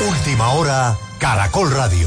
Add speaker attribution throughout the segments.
Speaker 1: Última hora, Caracol Radio.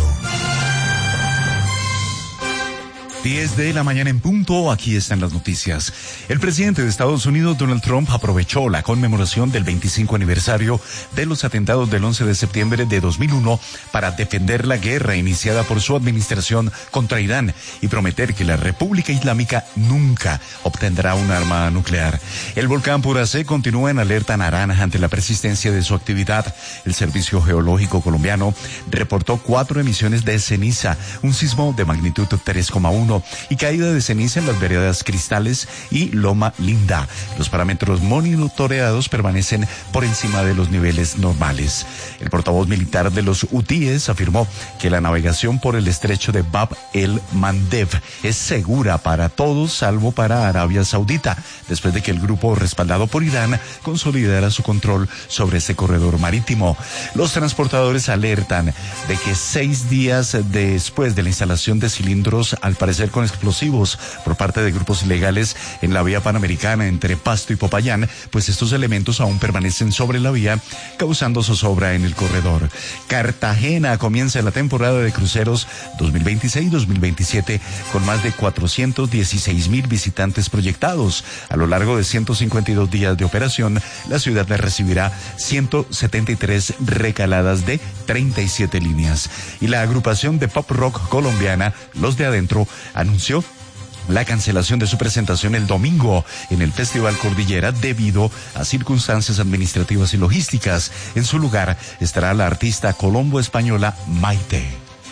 Speaker 2: 10 de la mañana en punto, aquí están las noticias. El presidente de Estados Unidos, Donald Trump, aprovechó la conmemoración del 25 aniversario de los atentados del 11 de septiembre de 2001 para defender la guerra iniciada por su administración contra Irán y prometer que la República Islámica nunca obtendrá un arma nuclear. El volcán Puracé continúa en alerta naranja ante la persistencia de su actividad. El Servicio Geológico Colombiano reportó 4 emisiones de ceniza, un sismo de magnitud 3,1 y caída de ceniza en las veredas Cristales y Loma Linda. Los parámetros monitoreados permanecen por encima de los niveles normales. El portavoz militar de los hutíes afirmó que la navegación por el estrecho de Bab el-Mandeb es segura para todos salvo para Arabia Saudita, después de que el grupo respaldado por Irán consolidara su control sobre ese corredor marítimo. Los transportadores alertan de que 6 días después de la instalación de cilindros, al parecer con explosivos por parte de grupos ilegales en la vía panamericana entre Pasto y Popayán, pues estos elementos aún permanecen sobre la vía, causando zozobra en el corredor. Cartagena comienza la temporada de cruceros 2026-2027 con más de 416,000 visitantes proyectados. A lo largo de 152 días de operación, la ciudad recibirá 173 recaladas de 37 líneas. Y la agrupación de pop rock colombiana, Los de Adentro, anunció la cancelación de su presentación el domingo en el Festival Cordillera debido a circunstancias administrativas y logísticas. En su lugar estará la artista colombo-española Maite.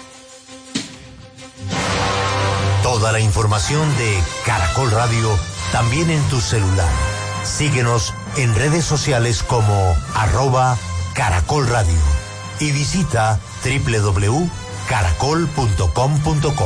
Speaker 1: Toda la información de Caracol Radio también en tu celular. Síguenos en redes sociales como @Caracol Radio y visita www.caracol.com.co.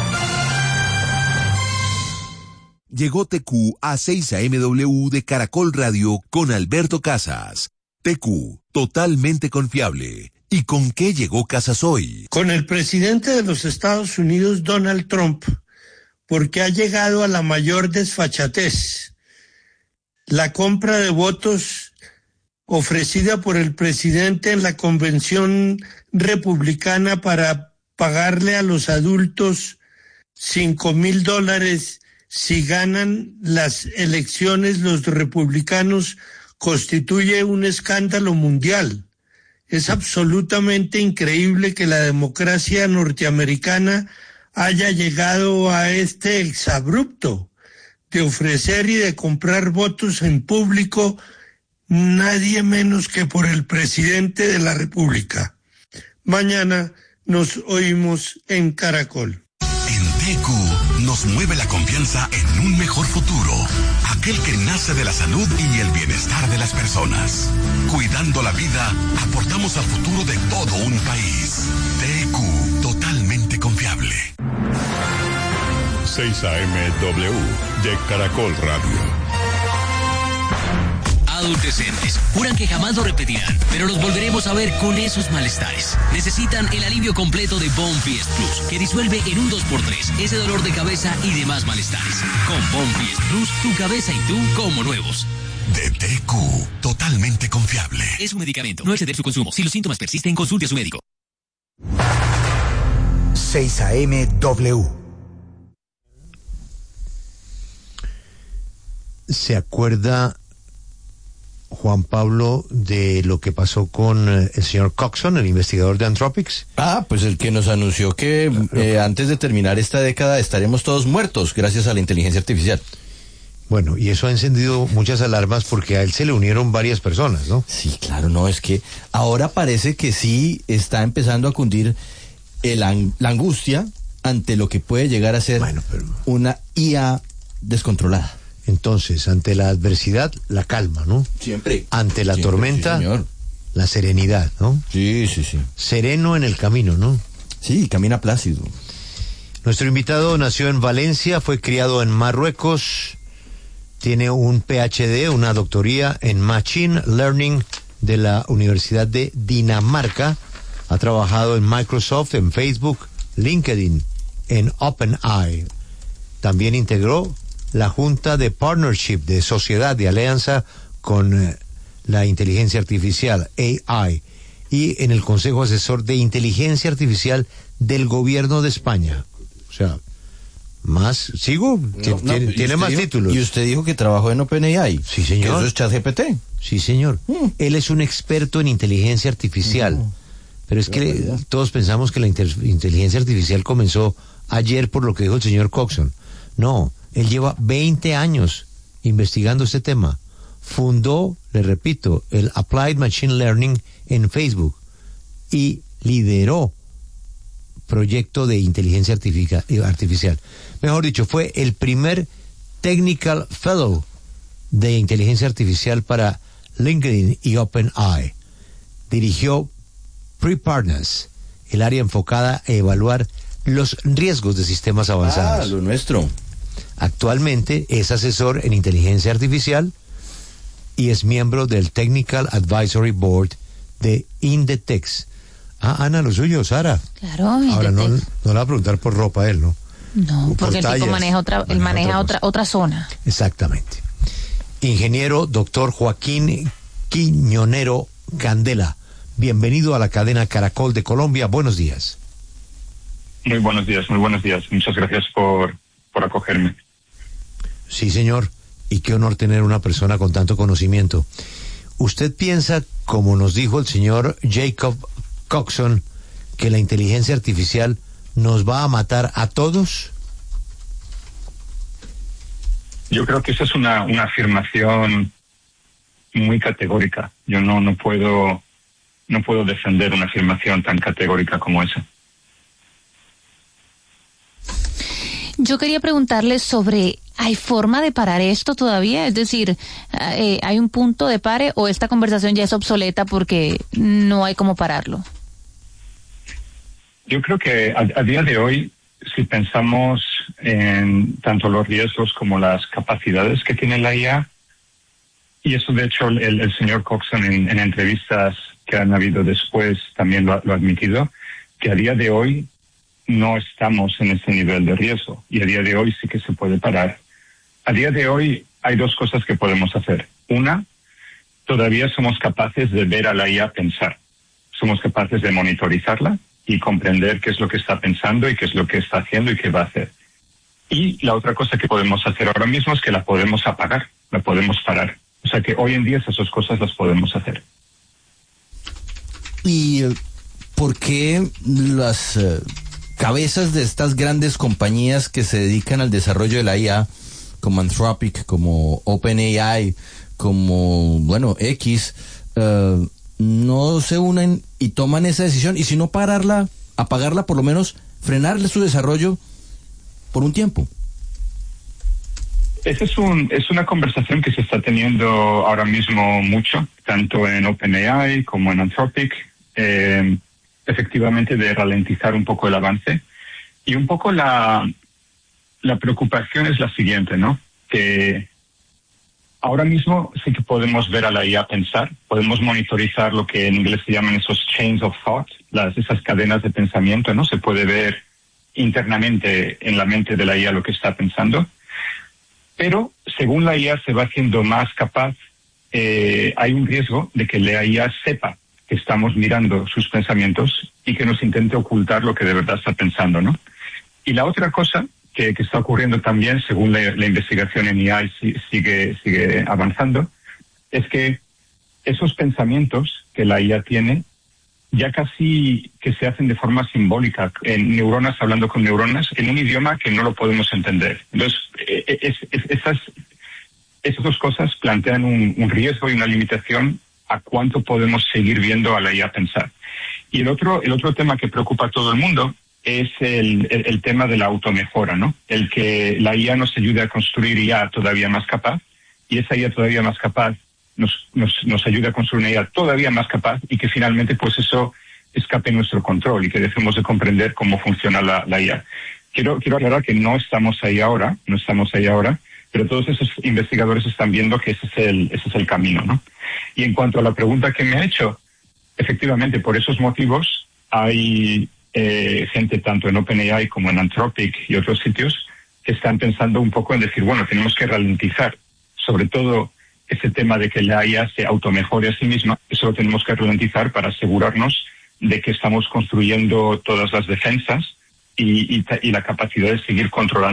Speaker 3: Llegó TQ a 6 AMW de Caracol Radio con Alberto Casas. TQ, totalmente confiable. ¿Y con qué llegó Casas hoy?
Speaker 4: Con el presidente de los Estados Unidos, Donald Trump, porque ha llegado a la mayor desfachatez. La compra de votos ofrecida por el presidente en la convención republicana para pagarle a los adultos $5,000 si ganan las elecciones los republicanos, constituye un escándalo mundial. Es absolutamente increíble que la democracia norteamericana haya llegado a este exabrupto de ofrecer y de comprar votos en público, nadie menos que por el presidente de la República. Mañana nos oímos en Caracol.
Speaker 5: En TQ nos mueve la confianza en un mejor futuro, aquel que nace de la salud y el bienestar de las personas. Cuidando la vida, aportamos al futuro de todo un país. TQ, totalmente confiable.
Speaker 6: 6 AMW de Caracol Radio.
Speaker 7: Adolescentes juran que jamás lo repetirán, pero los volveremos a ver con esos malestares. Necesitan el alivio completo de Bonfiest Plus, que disuelve en un 2x3 ese dolor de cabeza y demás malestares. Con Bonfiest Plus, tu cabeza y tú como nuevos.
Speaker 5: De TQ, totalmente confiable.
Speaker 7: Es un medicamento, no exceder su consumo. Si los síntomas persisten, consulte a su médico.
Speaker 1: 6 AMW.
Speaker 8: ¿Se acuerda Juan Pablo de lo que pasó con el señor Coxon, el investigador de Anthropics?
Speaker 9: Pues el que nos anunció que antes de terminar esta década estaremos todos muertos gracias a la inteligencia artificial.
Speaker 8: Bueno, y eso ha encendido muchas alarmas porque a él se le unieron varias personas, ¿no?
Speaker 9: Sí, claro, no, es que ahora parece que sí está empezando a cundir la angustia ante lo que puede llegar a ser una IA descontrolada.
Speaker 8: Entonces, ante la adversidad, la calma, ¿no?
Speaker 9: Siempre.
Speaker 8: Ante la tormenta,
Speaker 9: sí,
Speaker 8: la serenidad, ¿no?
Speaker 9: Sí, sí, sí.
Speaker 8: Sereno en el camino, ¿no?
Speaker 9: Sí, camina plácido.
Speaker 8: Nuestro invitado nació en Valencia, fue criado en Marruecos, tiene un PhD, una doctoría en Machine Learning de la Universidad de Dinamarca, ha trabajado en Microsoft, en Facebook, LinkedIn, en OpenAI. También integró la Junta de Partnership, de Sociedad de Alianza con la Inteligencia Artificial, AI, y en el Consejo Asesor de Inteligencia Artificial del Gobierno de España. O sea, más, sigo, tiene más títulos.
Speaker 9: Y usted dijo que trabajó en OpenAI.
Speaker 8: Sí, señor.
Speaker 9: Que eso es ChatGPT.
Speaker 8: Sí, señor. Él es un experto en inteligencia artificial. Pero es que todos pensamos que la inteligencia artificial comenzó ayer por lo que dijo el señor Coxon. No, él lleva 20 años investigando este tema. Fundó, le repito, el Applied Machine Learning en Facebook y lideró proyecto de inteligencia artificial. Mejor dicho, fue el primer Technical Fellow de inteligencia artificial para LinkedIn y OpenAI. Dirigió Pre-Partners, el área enfocada a evaluar los riesgos de sistemas avanzados.
Speaker 9: Lo nuestro.
Speaker 8: Actualmente es asesor en inteligencia artificial y es miembro del Technical Advisory Board de Inditex. Ana, lo suyo, Sara.
Speaker 10: Claro.
Speaker 8: Ahora no le va a preguntar por ropa él, ¿no?
Speaker 10: No, porque el tipo maneja otra zona.
Speaker 8: Exactamente. Ingeniero doctor Joaquín Quiñonero Candela, bienvenido a la cadena Caracol de Colombia. Buenos días.
Speaker 11: Muy buenos días. Muchas gracias por acogerme.
Speaker 8: Sí, señor. Y qué honor tener una persona con tanto conocimiento. ¿Usted piensa, como nos dijo el señor Jacob Coxon, que la inteligencia artificial nos va a matar a todos?
Speaker 11: Yo creo que esa es una afirmación muy categórica. Yo no puedo defender una afirmación tan categórica como esa.
Speaker 10: Yo quería preguntarle sobre, ¿hay forma de parar esto todavía? Es decir, ¿hay un punto de pare o esta conversación ya es obsoleta porque no hay cómo pararlo?
Speaker 11: Yo creo que a día de hoy, si pensamos en tanto los riesgos como las capacidades que tiene la IA, y eso de hecho el señor Coxon en entrevistas que han habido después también lo ha admitido, que a día de hoy no estamos en ese nivel de riesgo y a día de hoy sí que se puede parar. A día de hoy hay dos cosas que podemos hacer. Una, todavía somos capaces de ver a la IA pensar. Somos capaces de monitorizarla y comprender qué es lo que está pensando y qué es lo que está haciendo y qué va a hacer. Y la otra cosa que podemos hacer ahora mismo es que la podemos apagar, la podemos parar. O sea que hoy en día esas dos cosas las podemos hacer.
Speaker 9: ¿Y por qué las cabezas de estas grandes compañías que se dedican al desarrollo de la IA, como Anthropic, como OpenAI, como, X, no se unen y toman esa decisión? Y si no pararla, apagarla, por lo menos frenarle su desarrollo por un tiempo.
Speaker 11: Esa es una conversación que se está teniendo ahora mismo mucho, tanto en OpenAI como en Anthropic, efectivamente de ralentizar un poco el avance. Y un poco la preocupación es la siguiente, ¿no? Que ahora mismo sí que podemos ver a la IA pensar, podemos monitorizar lo que en inglés se llaman esos chains of thought, esas cadenas de pensamiento, ¿no? Se puede ver internamente en la mente de la IA lo que está pensando. Pero según la IA se va haciendo más capaz, hay un riesgo de que la IA sepa que estamos mirando sus pensamientos y que nos intente ocultar lo que de verdad está pensando, ¿no? Y la otra cosa que está ocurriendo también, según la investigación en IA sigue avanzando, es que esos pensamientos que la IA tiene ya casi que se hacen de forma simbólica, en neuronas hablando con neuronas, en un idioma que no lo podemos entender. Entonces, esas dos cosas plantean un riesgo y una limitación a cuánto podemos seguir viendo a la IA pensar. Y el otro tema que preocupa a todo el mundo es el tema de la automejora, ¿no? El que la IA nos ayude a construir IA todavía más capaz, y esa IA todavía más capaz nos ayuda a construir una IA todavía más capaz, y que finalmente pues eso escape nuestro control y que dejemos de comprender cómo funciona la IA. Quiero aclarar que no estamos ahí ahora, pero todos esos investigadores están viendo que ese es el camino, ¿no? Y en cuanto a la pregunta que me ha hecho, efectivamente, por esos motivos hay gente tanto en OpenAI como en Anthropic y otros sitios que están pensando un poco en decir, bueno, tenemos que ralentizar, sobre todo ese tema de que la IA se automejore a sí misma, eso lo tenemos que ralentizar para asegurarnos de que estamos construyendo todas las defensas y la capacidad de seguir controlando